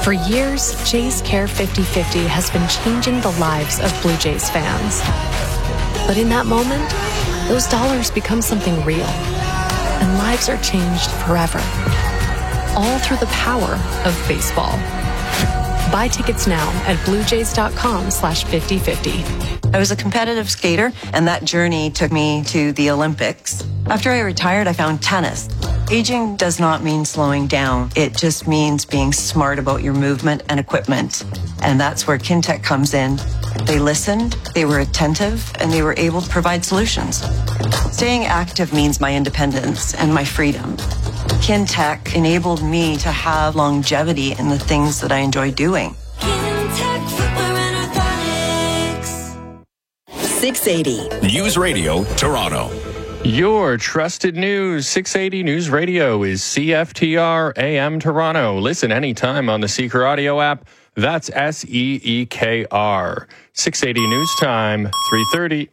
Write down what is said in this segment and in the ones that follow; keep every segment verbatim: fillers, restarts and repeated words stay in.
For years, Jays Care fifty fifty has been changing the lives of Blue Jays fans. But in that moment, those dollars become something real, and lives are changed forever. All through the power of baseball. Buy tickets now at bluejays.com slash 5050. I was a competitive skater, and that journey took me to the Olympics. After I retired, I found tennis. Aging does not mean slowing down. It just means being smart about your movement and equipment. And that's where Kintec comes in. They listened, they were attentive, and they were able to provide solutions. Staying active means my independence and my freedom. Kintec enabled me to have longevity in the things that I enjoy doing. Kintec Footwear and Orthotics. six eighty News Radio Toronto. Your trusted news, six eighty News Radio is C F T R A M Toronto. Listen anytime on the Seeker Audio app. That's S E E K R. six eighty News Time, three thirty.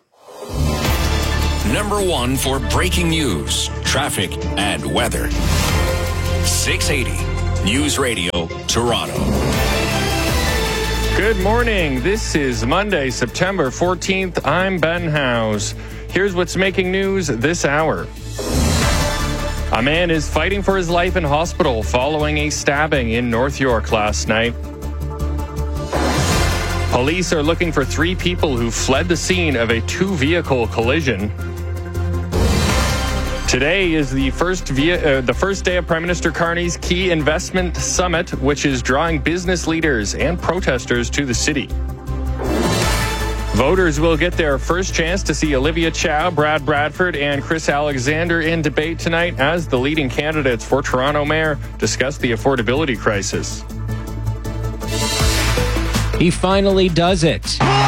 Number one for breaking news, traffic, and weather. six eighty News Radio Toronto. Good morning. This is Monday, September fourteenth. I'm Ben House. Here's what's making news this hour. A man is fighting for his life in hospital following a stabbing in North York last night. Police are looking for three people who fled the scene of a two-vehicle collision. Today is the first via, uh, the first day of Prime Minister Carney's Key Investment Summit, which is drawing business leaders and protesters to the city. Voters will get their first chance to see Olivia Chow, Brad Bradford, and Chris Alexander in debate tonight as the leading candidates for Toronto Mayor discuss the affordability crisis. He finally does it.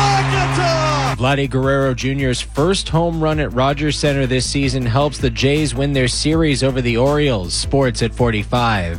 Vladdy Guerrero Junior's first home run at Rogers Centre this season helps the Jays win their series over the Orioles. Sports at forty-five.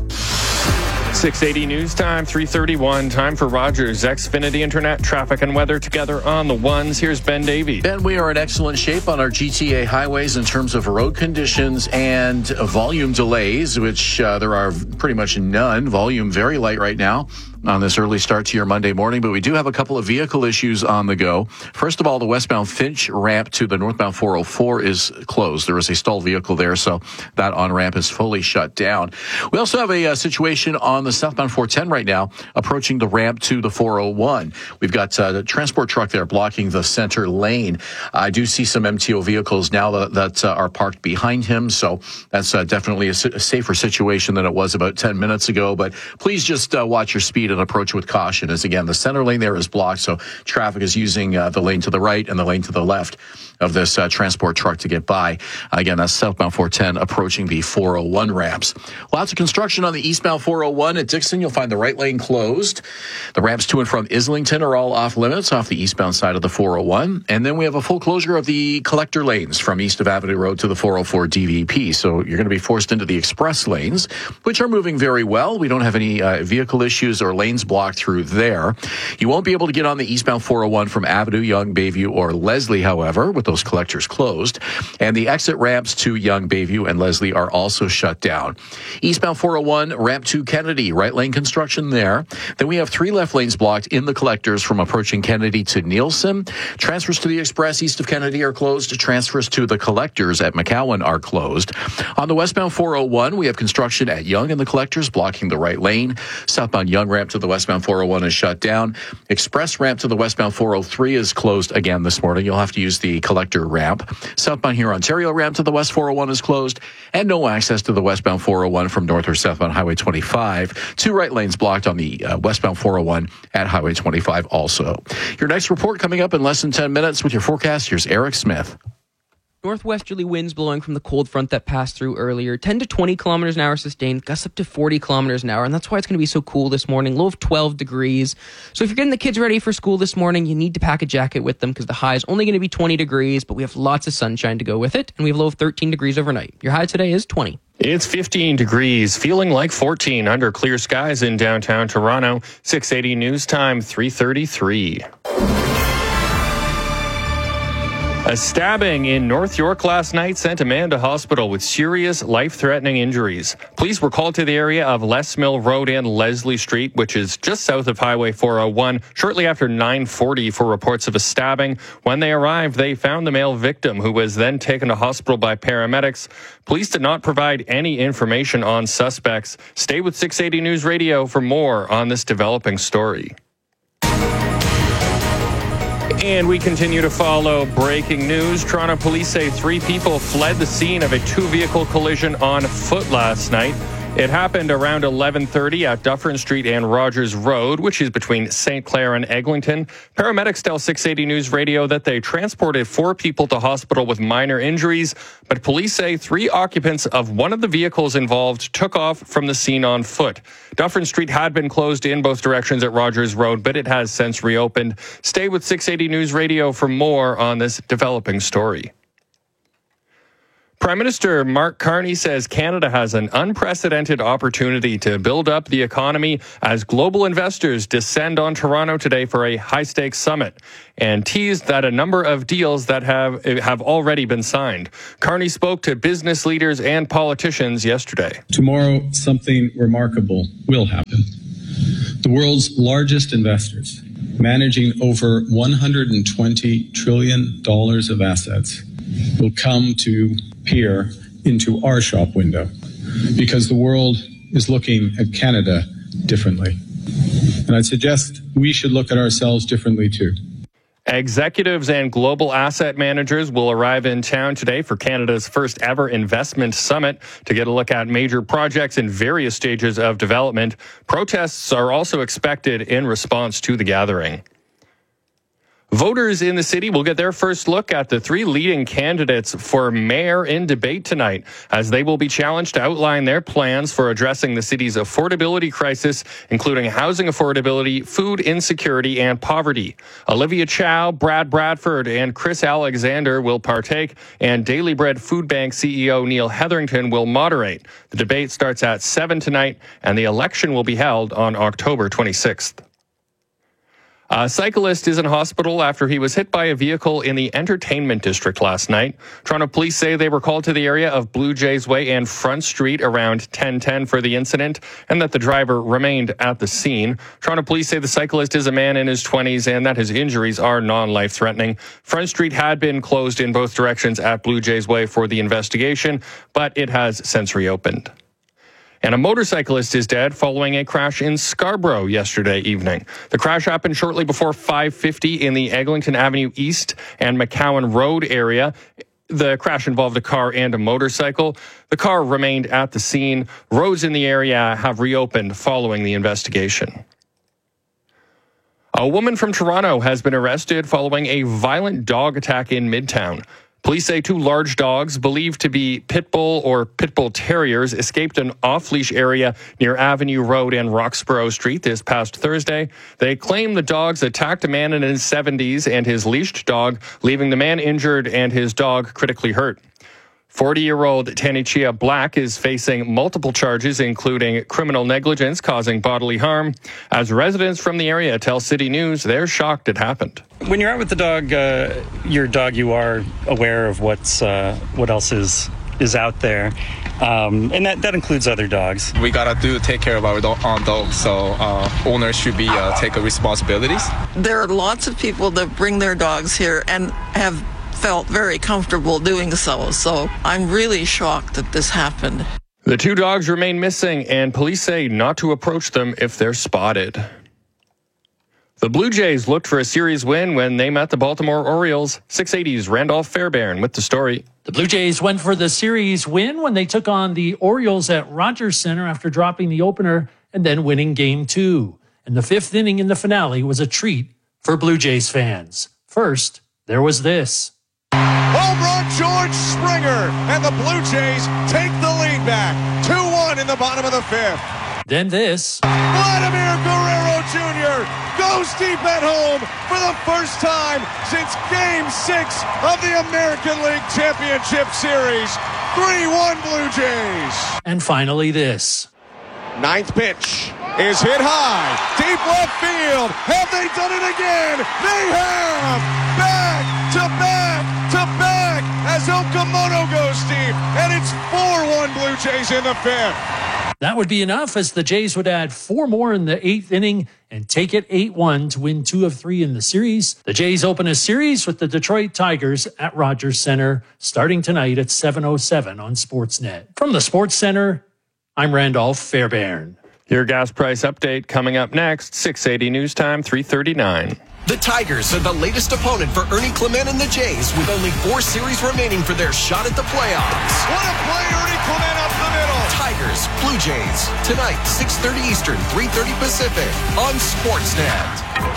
six eighty News Time, three thirty-one. Time for Rogers Xfinity Internet, traffic and weather together on the ones. Here's Ben Davey. Ben, we are in excellent shape on our G T A highways in terms of road conditions and volume delays, which uh, there are pretty much none. Volume very light right now on this early start to your Monday morning, but we do have a couple of vehicle issues on the go. First of all, the westbound Finch ramp to the northbound four oh four is closed. There is a stalled vehicle there, so that on-ramp is fully shut down. We also have a, a situation on the southbound four ten right now, approaching the ramp to the four oh one. We've got uh, the transport truck there blocking the center lane. I do see some M T O vehicles now that, that uh, are parked behind him, so that's uh, definitely a, a safer situation than it was about ten minutes ago, but please just uh, watch your speed and approach with caution, as again the center lane there is blocked, so traffic is using uh, the lane to the right and the lane to the left of this uh, transport truck to get by. Uh, again, that's southbound four ten approaching the four oh one ramps. Lots of construction on the eastbound four oh one at Dixon. You'll find the right lane closed. The ramps to and from Islington are all off limits off the eastbound side of the four oh one, and then we have a full closure of the collector lanes from east of Avenue Road to the four oh four D V P, so you're going to be forced into the express lanes, which are moving very well. We don't have any uh, vehicle issues or lanes blocked through there. You won't be able to get on the eastbound four oh one from Avenue, Yonge, Bayview, or Leslie, however, with those collectors closed. And the exit ramps to Yonge, Bayview, and Leslie are also shut down. Eastbound four oh one, ramp to Kennedy, right lane construction there. Then we have three left lanes blocked in the collectors from approaching Kennedy to Nielsen. Transfers to the express east of Kennedy are closed. Transfers to the collectors at McCowan are closed. On the westbound four oh one, we have construction at Yonge and the collectors blocking the right lane. Southbound Yonge ramp to the westbound four oh one is shut down. Express ramp to the westbound four oh three is closed again this morning. You'll have to use the collector ramp. Southbound here Ontario ramp to the west four oh one is closed, and no access to the westbound four oh one from north or southbound Highway twenty-five. Two right lanes blocked on the uh, westbound four oh one at Highway twenty-five also. Your next report coming up in less than ten minutes with your forecast. Here's Eric Smith. Northwesterly winds blowing from the cold front that passed through earlier. ten to twenty kilometers an hour sustained, gusts up to forty kilometers an hour, and that's why it's going to be so cool this morning. Low of twelve degrees. So if you're getting the kids ready for school this morning, you need to pack a jacket with them because the high is only going to be twenty degrees, but we have lots of sunshine to go with it, and we have a low of thirteen degrees overnight. Your high today is twenty. It's fifteen degrees, feeling like fourteen under clear skies in downtown Toronto. six eighty News Time, three thirty-three. A stabbing in North York last night sent a man to hospital with serious life-threatening injuries. Police were called to the area of Les Mill Road and Leslie Street, which is just south of Highway four oh one, shortly after nine forty for reports of a stabbing. When they arrived, they found the male victim, who was then taken to hospital by paramedics. Police did not provide any information on suspects. Stay with six eighty News Radio for more on this developing story. And we continue to follow breaking news. Toronto police say three people fled the scene of a two-vehicle collision on foot last night. It happened around eleven thirty at Dufferin Street and Rogers Road, which is between Saint Clair and Eglinton. Paramedics tell six eighty News Radio that they transported four people to hospital with minor injuries, but police say three occupants of one of the vehicles involved took off from the scene on foot. Dufferin Street had been closed in both directions at Rogers Road, but it has since reopened. Stay with six eighty News Radio for more on this developing story. Prime Minister Mark Carney says Canada has an unprecedented opportunity to build up the economy as global investors descend on Toronto today for a high-stakes summit, and teased that a number of deals that have have already been signed. Carney spoke to business leaders and politicians yesterday. Tomorrow, something remarkable will happen. The world's largest investors, managing over one hundred twenty trillion dollars of assets, will come to peer into our shop window because the world is looking at Canada differently. And I'd suggest we should look at ourselves differently too. Executives and global asset managers will arrive in town today for Canada's first ever investment summit to get a look at major projects in various stages of development. Protests are also expected in response to the gathering. Voters in the city will get their first look at the three leading candidates for mayor in debate tonight, as they will be challenged to outline their plans for addressing the city's affordability crisis, including housing affordability, food insecurity, and poverty. Olivia Chow, Brad Bradford, and Chris Alexander will partake, and Daily Bread Food Bank C E O Neil Hetherington will moderate. The debate starts at seven tonight, and the election will be held on October twenty-sixth. A cyclist is in hospital after he was hit by a vehicle in the entertainment district last night. Toronto police say they were called to the area of Blue Jays Way and Front Street around ten ten for the incident, and that the driver remained at the scene. Toronto police say the cyclist is a man in his twenties and that his injuries are non-life-threatening. Front Street had been closed in both directions at Blue Jays Way for the investigation, but it has since reopened. And a motorcyclist is dead following a crash in Scarborough yesterday evening. The crash happened shortly before five fifty in the Eglinton Avenue East and McCowan Road area. The crash involved a car and a motorcycle. The car remained at the scene. Roads in the area have reopened following the investigation. A woman from Toronto has been arrested following a violent dog attack in Midtown. Police say two large dogs, believed to be pit bull or pit bull terriers, escaped an off-leash area near Avenue Road and Roxborough Street this past Thursday. They claim the dogs attacked a man in his seventies and his leashed dog, leaving the man injured and his dog critically hurt. forty-year-old Tanichia Black is facing multiple charges, including criminal negligence causing bodily harm. As residents from the area tell City News, they're shocked it happened. When you're out with the dog, uh, your dog, you are aware of what's uh, what else is is out there, um, and that, that includes other dogs. We gotta do take care of our do- own dogs, so uh, owners should be uh, take responsibilities. There are lots of people that bring their dogs here and have felt very comfortable doing so. So I'm really shocked that this happened. The two dogs remain missing, and police say not to approach them if they're spotted. The Blue Jays looked for a series win when they met the Baltimore Orioles. six eighty's Randolph Fairbairn with the story. The Blue Jays went for the series win when they took on the Orioles at Rogers Center after dropping the opener and then winning game two. And the fifth inning in the finale was a treat for Blue Jays fans. First, there was this. Home run, George Springer, and the Blue Jays take the lead back. two one in the bottom of the fifth. Then this. Vladimir Guerrero Junior goes deep at home for the first time since Game six of the American League Championship Series. three one Blue Jays. And finally this. Ninth pitch is hit high, deep left field. Have they done it again? They have! Back to back to as Okamoto goes deep, and it's four one Blue Jays in the fifth. That would be enough, as the Jays would add four more in the eighth inning and take it eight one to win two of three in the series. The Jays open a series with the Detroit Tigers at Rogers Center starting tonight at seven oh seven on Sportsnet. From the Sports Center, I'm Randolph Fairbairn. Your gas price update coming up next, six eighty News Time, three thirty-nine. The Tigers are the latest opponent for Ernie Clement and the Jays, with only four series remaining for their shot at the playoffs. What a play, Ernie Clement up the middle. Tigers, Blue Jays, tonight, six thirty Eastern, three thirty Pacific, on Sportsnet.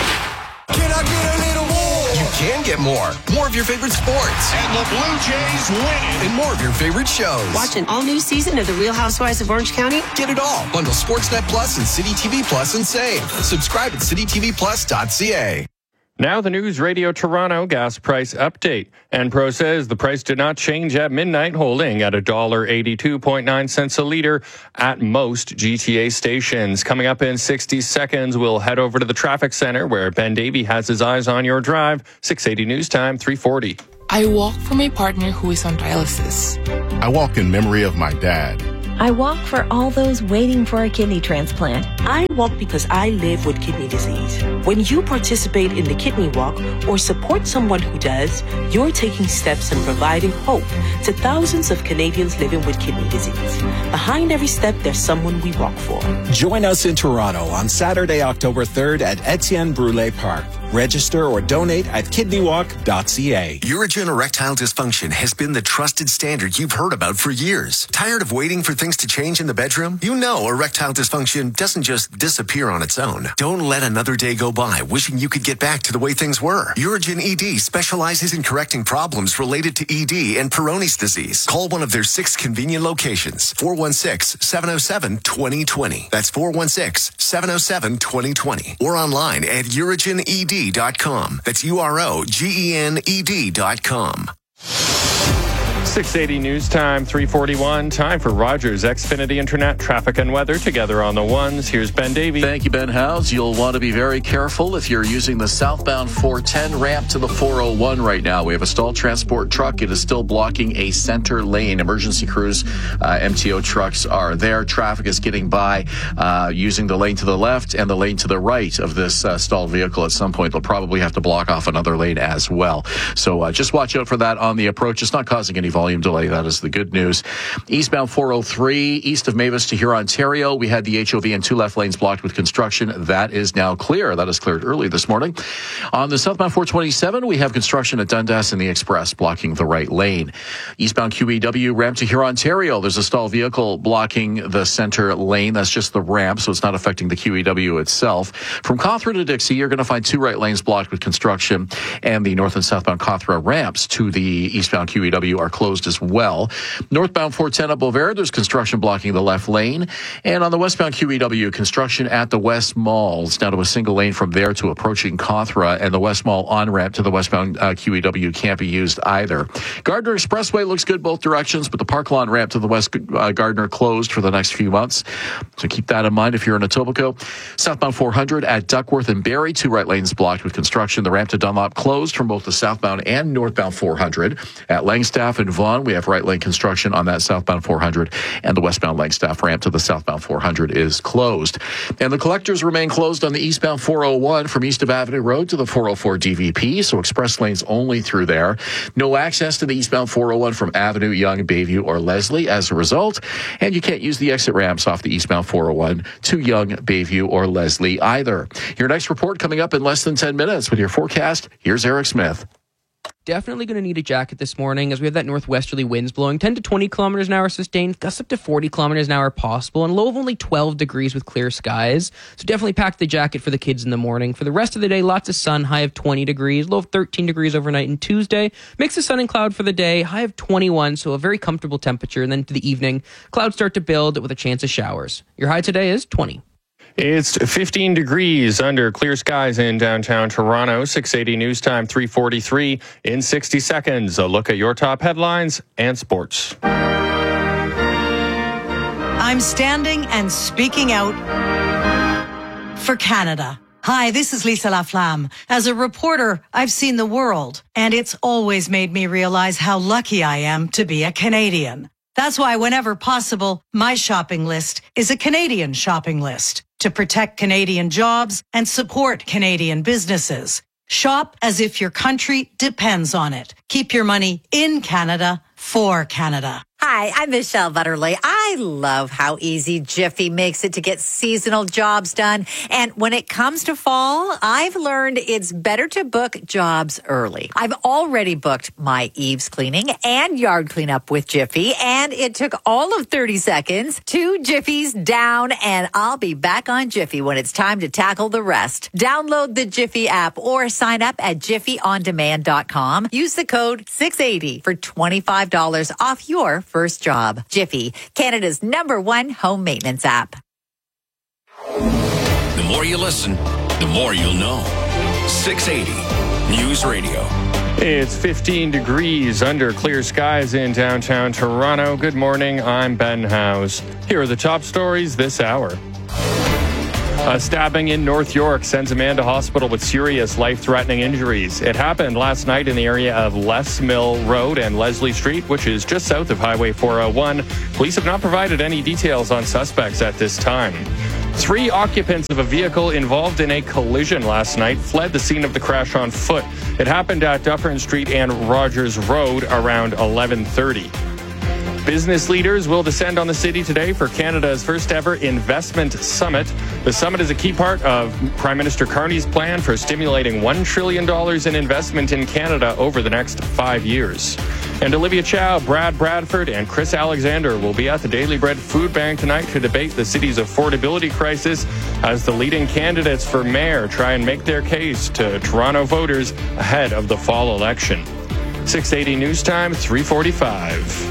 Can I get a little more? You can get more. More of your favorite sports. And the Blue Jays win. And more of your favorite shows. Watch an all-new season of The Real Housewives of Orange County. Get it all. Bundle Sportsnet Plus and City T V Plus and save. Subscribe at city t v plus dot c a. Now the News Radio Toronto gas price update. Enpro says the price did not change at midnight, holding at one dollar eighty-two point nine cents a liter at most G T A stations. Coming up in sixty seconds, we'll head over to the traffic center where Ben Davey has his eyes on your drive. six eighty News Time, three forty. I walk for my partner who is on dialysis. I walk in memory of my dad. I walk for all those waiting for a kidney transplant. I walk because I live with kidney disease. When you participate in the Kidney Walk or support someone who does, you're taking steps and providing hope to thousands of Canadians living with kidney disease. Behind every step, there's someone we walk for. Join us in Toronto on Saturday, October third at Etienne Brule Park. Register or donate at kidney walk dot c a. Urigen erectile dysfunction has been the trusted standard you've heard about for years. Tired of waiting for things to change in the bedroom? You know erectile dysfunction doesn't just disappear on its own. Don't let another day go by wishing you could get back to the way things were. Urigen E D specializes in correcting problems related to E D and Peyronie's disease. Call one of their six convenient locations. four one six, seven oh seven, two oh two oh. That's four one six, seven oh seven, two oh two oh. Or online at urigen e d dot com. That's U R O G E N E D dot com. six eighty News Time, three forty-one. Time for Rogers Xfinity Internet traffic and weather together on the ones. Here's Ben Davey. Thank you, Ben Howes. You'll want to be very careful if you're using the southbound four ten ramp to the four oh one right now. We have a stalled transport truck. It is still blocking a center lane. Emergency crews, uh, M T O trucks are there. Traffic is getting by uh, using the lane to the left and the lane to the right of this uh, stalled vehicle. At some point, they'll probably have to block off another lane as well. So uh, just watch out for that on the approach. It's not causing any volume delay. That is the good news. Eastbound four oh three, east of Mavis to Huron, Ontario. We had the H O V and two left lanes blocked with construction. That is now clear. That is cleared early this morning. On the southbound four twenty-seven, we have construction at Dundas and the Express blocking the right lane. Eastbound Q E W ramp to Huron, Ontario. There's a stalled vehicle blocking the center lane. That's just the ramp, so it's not affecting the Q E W itself. From Cawthra to Dixie, you're going to find two right lanes blocked with construction, and the north and southbound Cawthra ramps to the eastbound Q E W are closed as well. Northbound four ten up Beauvais, there's construction blocking the left lane. And on the westbound Q E W, construction at the West Mall. It's down to a single lane from there to approaching Cawthra, and the West Mall on-ramp to the westbound uh, Q E W can't be used either. Gardner Expressway looks good both directions, but the Park Lawn ramp to the West uh, Gardner closed for the next few months. So keep that in mind if you're in Etobicoke. Southbound four hundred at Duckworth and Barrie, two right lanes blocked with construction. The ramp to Dunlop closed from both the southbound and northbound four hundred. At Langstaff and Vaughan, we have right lane construction on that southbound four hundred, and the westbound Langstaff ramp to the southbound four hundred is closed. And the collectors remain closed on the eastbound four oh one from east of Avenue Road to the four oh four D V P, so express lanes only through there. No access to the eastbound four oh one from Avenue, Yonge, Bayview, or Leslie as a result, and you can't use the exit ramps off the eastbound four oh one to Yonge, Bayview, or Leslie either. Your next report coming up in less than ten minutes with your forecast. Here's Eric Smith. Definitely going to need a jacket this morning as we have that northwesterly winds blowing ten to twenty kilometers an hour sustained, gusts up to forty kilometers an hour possible, and a low of only twelve degrees with clear skies. So definitely pack the jacket for the kids in the morning. For the rest of the day, lots of sun, high of twenty degrees, low of thirteen degrees overnight. And Tuesday, mix of sun and cloud for the day, high of twenty-one, so a very comfortable temperature. And then to the evening, clouds start to build with a chance of showers. Your high today is twenty. It's fifteen degrees under clear skies in downtown Toronto. six eighty News Time, three forty-three. In sixty seconds, a look at your top headlines and sports. I'm standing and speaking out for Canada. Hi, this is Lisa Laflamme. As a reporter, I've seen the world, and it's always made me realize how lucky I am to be a Canadian. That's why whenever possible, my shopping list is a Canadian shopping list to protect Canadian jobs and support Canadian businesses. Shop as if your country depends on it. Keep your money in Canada for Canada. Hi, I'm Michelle Butterly. I love how easy Jiffy makes it to get seasonal jobs done. And when it comes to fall, I've learned it's better to book jobs early. I've already booked my eaves cleaning and yard cleanup with Jiffy, and it took all of thirty seconds. Two Jiffies down, and I'll be back on Jiffy when it's time to tackle the rest. Download the Jiffy app or sign up at jiffy on demand dot com. Use the code six eighty for twenty-five dollars off your first job. Jiffy, Canada's number one home maintenance app. The more you listen, the more you'll know. six eighty News Radio. It's fifteen degrees under clear skies in downtown Toronto. Good morning, I'm Ben Howes. Here are the top stories this hour. A stabbing in North York sends a man to hospital with serious life-threatening injuries. It happened last night in the area of Les Mill Road and Leslie Street, which is just south of Highway four oh one. Police have not provided any details on suspects at this time. Three occupants of a vehicle involved in a collision last night fled the scene of the crash on foot. It happened at Dufferin Street and Rogers Road around eleven thirty. Business leaders will descend on the city today for Canada's first ever investment summit. The summit is a key part of Prime Minister Carney's plan for stimulating one trillion dollars in investment in Canada over the next five years. And Olivia Chow, Brad Bradford, and Chris Alexander will be at the Daily Bread Food Bank tonight to debate the city's affordability crisis as the leading candidates for mayor try and make their case to Toronto voters ahead of the fall election. six eighty News Time, three forty-five.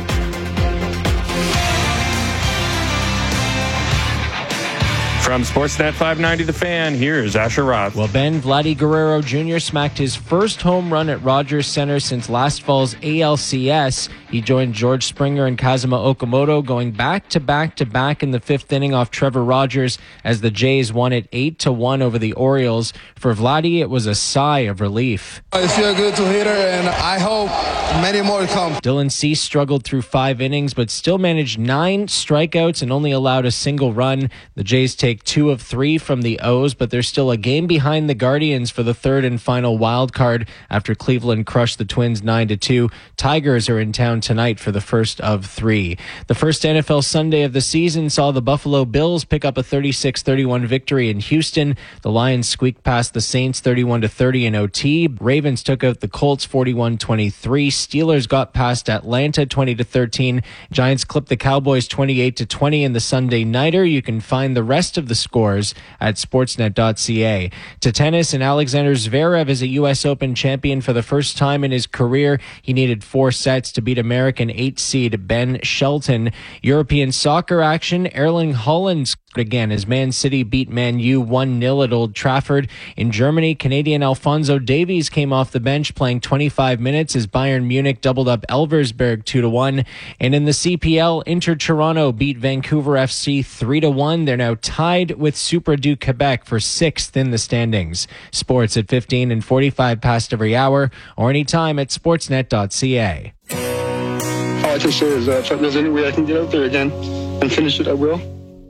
From Sportsnet five ninety The Fan, here's Asher Roth. Well, Ben, Vladdy Guerrero Junior smacked his first home run at Rogers Centre since last fall's A L C S. He joined George Springer and Kazuma Okamoto, going back to back to back in the fifth inning off Trevor Rogers as the Jays won it eight to one over the Orioles. For Vladdy, it was a sigh of relief. I feel good to hit her, and I hope many more come. Dylan Cease struggled through five innings, but still managed nine strikeouts and only allowed a single run. The Jays take two of three from the O's, but they're still a game behind the Guardians for the third and final wild card after Cleveland crushed the Twins nine to two. Tigers are in town tonight for the first of three. The first N F L Sunday of the season saw the Buffalo Bills pick up a thirty-six thirty-one victory in Houston. The Lions squeaked past the Saints thirty-one to thirty in O T. Ravens took out the Colts forty-one twenty-three. Steelers got past Atlanta twenty to thirteen. Giants clipped the Cowboys twenty-eight to twenty in the Sunday Nighter. You can find the rest of the scores at sportsnet dot c a. To tennis, and Alexander Zverev is a U S Open champion for the first time in his career. He needed four sets to beat American eight seed Ben Shelton. European soccer action, Erling Haaland again as Man City beat Man U one nil at Old Trafford. In Germany, Canadian Alphonso Davies came off the bench playing twenty-five minutes as Bayern Munich doubled up Elversberg two to one. And in the C P L, Inter Toronto beat Vancouver F C three to one. They're now tied with Super du Quebec for sixth in the standings. Sports at fifteen and forty-five past every hour or anytime at sportsnet dot c a. All I can say is that if there's any way I can get out there again and finish it, I will.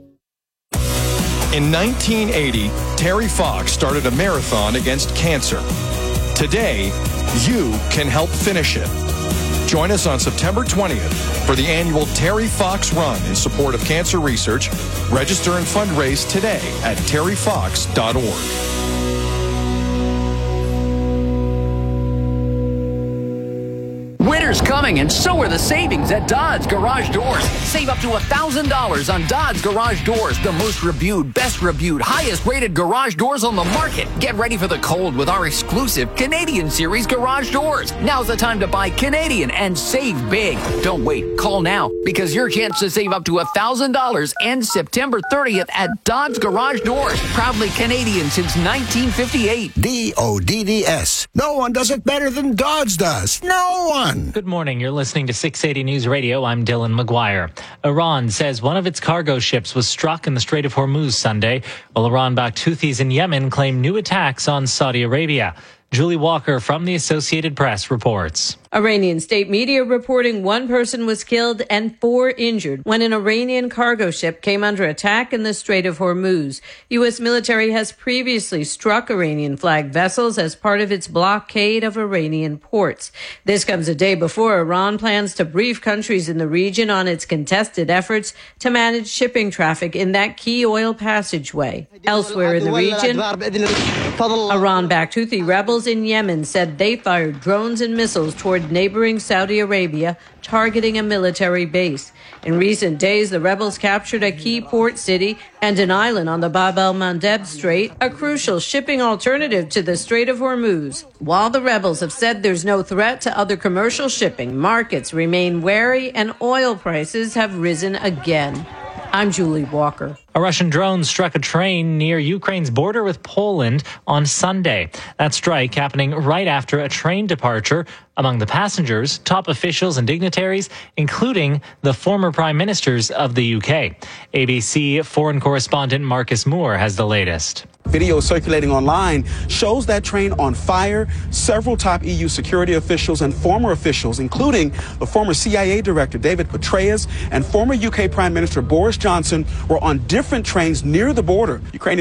In nineteen eighty, Terry Fox started a marathon against cancer. Today, you can help finish it. Join us on September twentieth for the annual Terry Fox Run in support of cancer research. Register and fundraise today at terry fox dot org. Winter's coming, and so are the savings at Dodds Garage Doors. Save up to one thousand dollars on Dodds Garage Doors, the most reviewed, best reviewed, highest rated garage doors on the market. Get ready for the cold with our exclusive Canadian Series garage doors. Now's the time to buy Canadian and save big. Don't wait. Call now, because your chance to save up to one thousand dollars ends September thirtieth at Dodds Garage Doors. Proudly Canadian since nineteen fifty-eight. D O D D S. No one does it better than Dodds does. No one. Good morning. You're listening to six eighty News Radio. I'm Dylan McGuire. Iran says one of its cargo ships was struck in the Strait of Hormuz Sunday, while Iran-backed Houthis in Yemen claim new attacks on Saudi Arabia. Julie Walker from the Associated Press reports. Iranian state media reporting one person was killed and four injured when an Iranian cargo ship came under attack in the Strait of Hormuz. U S military has previously struck Iranian-flagged vessels as part of its blockade of Iranian ports. This comes a day before Iran plans to brief countries in the region on its contested efforts to manage shipping traffic in that key oil passageway. Elsewhere in the region, Iran-backed Houthi rebels in Yemen said they fired drones and missiles toward neighboring Saudi Arabia, targeting a military base. In recent days, the rebels captured a key port city and an island on the Bab el-Mandeb Strait, a crucial shipping alternative to the Strait of Hormuz. While the rebels have said there's no threat to other commercial shipping, markets remain wary and oil prices have risen again. I'm Julie Walker. A Russian drone struck a train near Ukraine's border with Poland on Sunday. That strike happening right after a train departure. Among the passengers, top officials and dignitaries, including the former prime ministers of the U K. A B C foreign correspondent Marcus Moore has the latest. Video circulating online shows that train on fire. Several top E U security officials and former officials, including the former C I A director David Petraeus and former U K Prime Minister Boris Johnson, were on different trains near the border. Ukraine